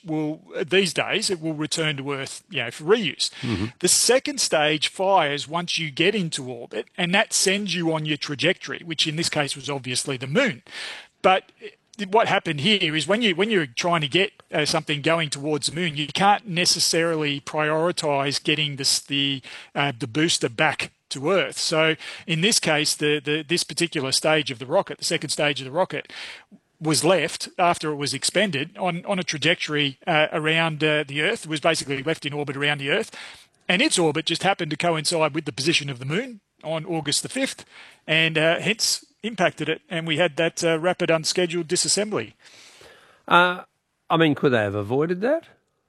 these days, it will return to Earth, for reuse. Mm-hmm. The second stage fires once you get into orbit, and that sends you on your trajectory, which in this case was obviously the moon. But what happened here is when you're trying to get something going towards the moon, you can't necessarily prioritise getting the booster back to Earth. So in this case, this particular stage of the rocket, the second stage of the rocket, was left after it was expended on a trajectory around the Earth. It was basically left in orbit around the Earth, and its orbit just happened to coincide with the position of the moon on August the 5th, and hence impacted it, and we had that rapid unscheduled disassembly. Could they have avoided that?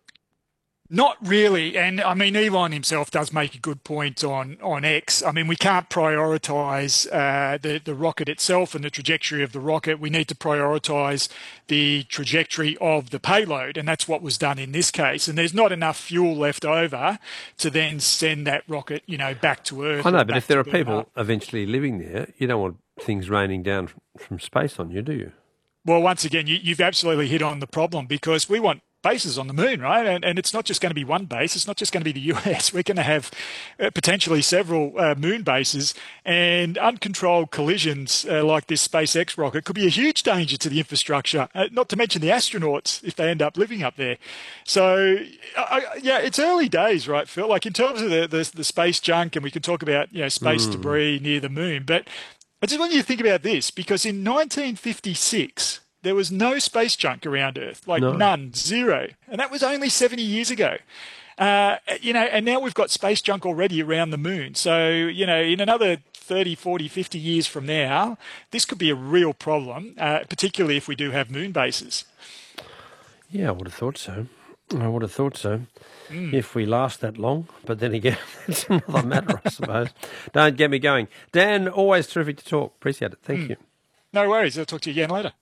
Not really, and I mean Elon himself does make a good point on X. I mean, we can't prioritise the rocket itself and the trajectory of the rocket. We need to prioritise the trajectory of the payload, and that's what was done in this case. And there's not enough fuel left over to then send that rocket, back to Earth. I know, but if there are people eventually living there, you don't want things raining down from space on you, do you? Well, once again, you've absolutely hit on the problem, because we want bases on the moon, right? And it's not just going to be one base. It's not just going to be the US. We're going to have potentially several moon bases, and uncontrolled collisions like this SpaceX rocket could be a huge danger to the infrastructure, not to mention the astronauts if they end up living up there. So, it's early days, right, Phil? Like in terms of the space junk, and we can talk about, space debris near the moon, but I just want you to think about this, because in 1956, there was no space junk around Earth, none, zero. And that was only 70 years ago. And now we've got space junk already around the moon. So, in another 30, 40, 50 years from now, this could be a real problem, particularly if we do have moon bases. Yeah, I would have thought so. If we last that long. But then again, it's another matter, I suppose. Don't get me going. Dan, always terrific to talk. Appreciate it. Thank you. No worries. I'll talk to you again later.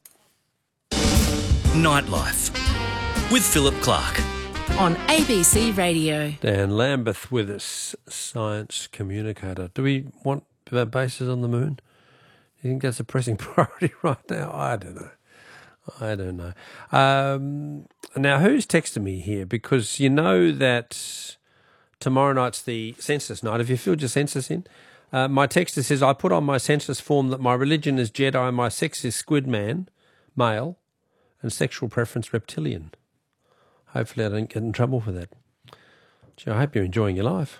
Nightlife with Philip Clark on ABC Radio. Dan Lambeth with us, science communicator. Do we want bases on the moon? Do you think that's a pressing priority right now? I don't know. Now, who's texting me here? Because you know that tomorrow night's the census night. Have you filled your census in? My texter says, I put on my census form that my religion is Jedi, my sex is squid man, male, and sexual preference reptilian. Hopefully I don't get in trouble for that. Gee, I hope you're enjoying your life.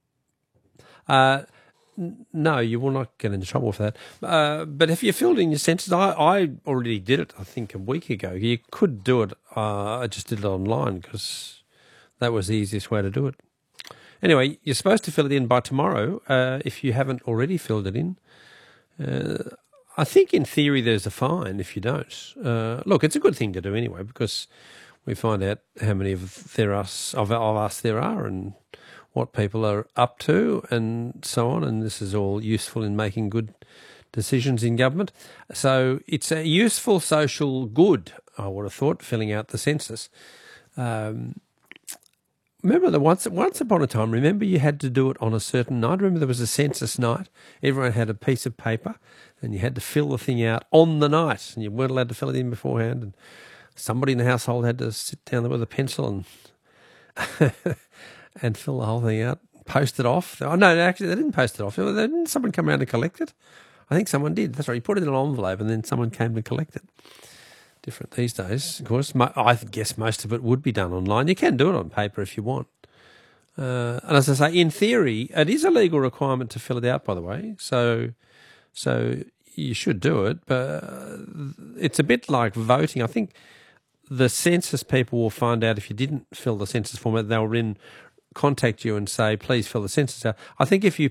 No, you will not get into trouble for that. But if you filled in your census, I already did it, I think, a week ago. You could do it. I just did it online because that was the easiest way to do it. Anyway, you're supposed to fill it in by tomorrow if you haven't already filled it in. I think in theory there's a fine if you don't. Look, it's a good thing to do anyway, because we find out how many of us there are and what people are up to and so on, and this is all useful in making good decisions in government. So it's a useful social good, I would have thought, filling out the census. Remember that once upon a time, you had to do it on a certain night. Remember there was a census night. Everyone had a piece of paper and you had to fill the thing out on the night, and you weren't allowed to fill it in beforehand. And somebody in the household had to sit down there with a pencil and and fill the whole thing out, post it off. Oh, no, actually they didn't post it off. Didn't someone come around to collect it? I think someone did. That's right. You put it in an envelope and then someone came to collect it. Different these days, of course. I guess most of it would be done online. You can do it on paper if you want. And as I say, in theory, it is a legal requirement to fill it out, by the way. So you should do it. But it's a bit like voting. I think the census people will find out if you didn't fill the census form, they'll then contact you and say, please fill the census out. I think if you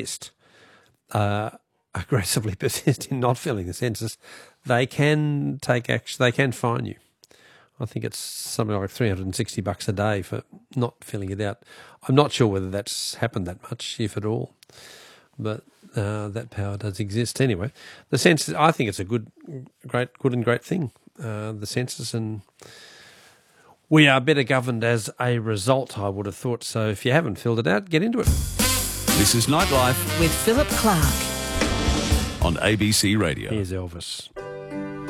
aggressively persist in not filling the census, they can take action. They can fine you. I think it's something like $360 a day for not filling it out. I'm not sure whether that's happened that much, if at all, but that power does exist anyway. The census, I think it's a good and great thing. The census, and we are better governed as a result, I would have thought. So if you haven't filled it out, get into it. This is Nightlife with Philip Clark on ABC Radio. Here's Elvis.